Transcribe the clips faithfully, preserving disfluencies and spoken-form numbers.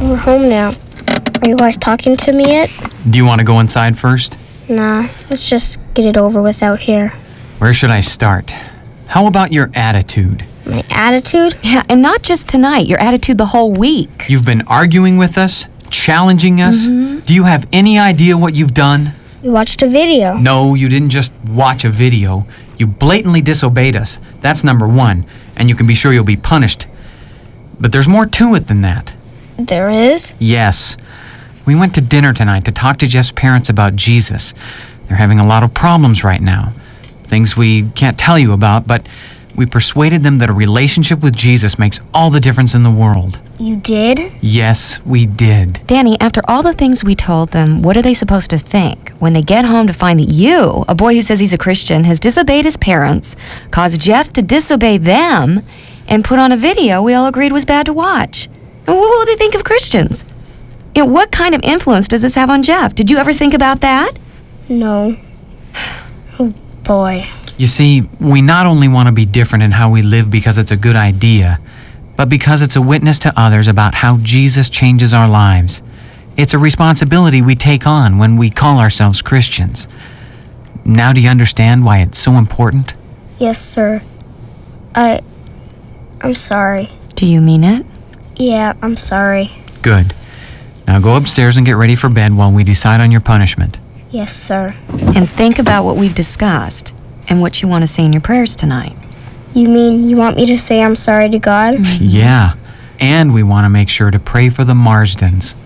We're home now. Are you guys talking to me yet? Do you want to go inside first? Nah, let's just get it over with out here. Where should I start? How about your attitude? My attitude? Yeah, and not just tonight, your attitude the whole week. You've been arguing with us, challenging us. Mm-hmm. Do you have any idea what you've done? We watched a video. No, you didn't just watch a video. You blatantly disobeyed us. That's number one, and you can be sure you'll be punished. But there's more to it than that. There is? Yes. We went to dinner tonight to talk to Jeff's parents about Jesus. They're having a lot of problems right now. Things we can't tell you about, but we persuaded them that a relationship with Jesus makes all the difference in the world. You did? Yes, we did. Danny, after all the things we told them, what are they supposed to think when they get home to find that you, a boy who says he's a Christian, has disobeyed his parents, caused Jeff to disobey them, and put on a video we all agreed was bad to watch? And what will they think of Christians? You know, what kind of influence does this have on Jeff? Did you ever think about that? No. Oh, boy. You see, we not only want to be different in how we live because it's a good idea, but because it's a witness to others about how Jesus changes our lives. It's a responsibility we take on when we call ourselves Christians. Now do you understand why it's so important? Yes, sir. I... I'm sorry. Do you mean it? Yeah, I'm sorry. Good. Now go upstairs and get ready for bed while we decide on your punishment. Yes, sir. And think about what we've discussed and what you want to say in your prayers tonight. You mean you want me to say I'm sorry to God? Yeah. And we want to make sure to pray for the Marsdens.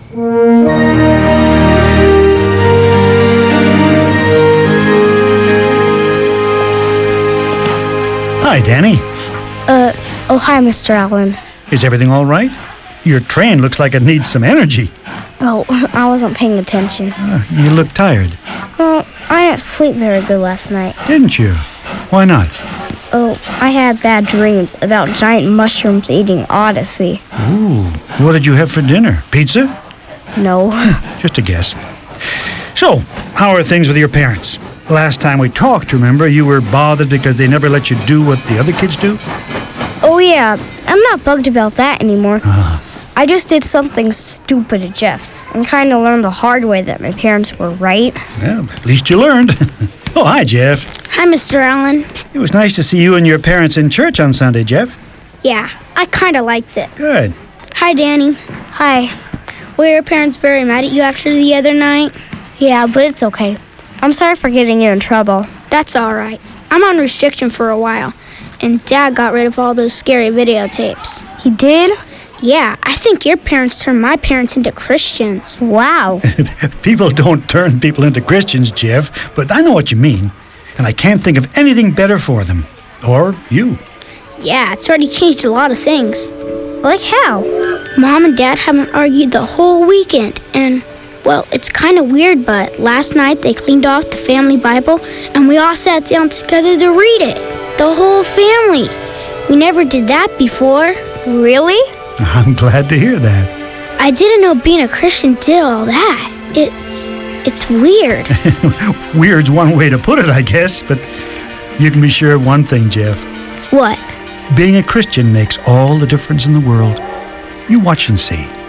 Hi, Danny. Uh, oh, hi, Mister Allen. Is everything all right? Your train looks like it needs some energy. Oh, I wasn't paying attention. Uh, you look tired. Well, I didn't sleep very good last night. Didn't you? Why not? Oh, I had bad dreams about giant mushrooms eating Odyssey. Ooh. What did you have for dinner? Pizza? No. Just a guess. So, how are things with your parents? Last time we talked, remember, you were bothered because they never let you do what the other kids do? Oh, yeah. I'm not bugged about that anymore. Ah. I just did something stupid at Jeff's and kind of learned the hard way that my parents were right. Well, at least you learned. Oh, hi, Jeff. Hi, Mister Allen. It was nice to see you and your parents in church on Sunday, Jeff. Yeah, I kind of liked it. Good. Hi, Danny. Hi. Were your parents very mad at you after the other night? Yeah, but it's okay. I'm sorry for getting you in trouble. That's all right. I'm on restriction for a while, and Dad got rid of all those scary videotapes. He did? Yeah, I think your parents turned my parents into Christians. Wow. People don't turn people into Christians, Jeff, but I know what you mean. And I can't think of anything better for them. Or you. Yeah, it's already changed a lot of things. Like how? Mom and Dad haven't argued the whole weekend, and, well, it's kind of weird, but last night they cleaned off the family Bible, and we all sat down together to read it. The whole family. We never did that before. Really? I'm glad to hear that. I didn't know being a Christian did all that. It's... it's weird. Weird's one way to put it, I guess, but you can be sure of one thing, Jeff. What? Being a Christian makes all the difference in the world. You watch and see.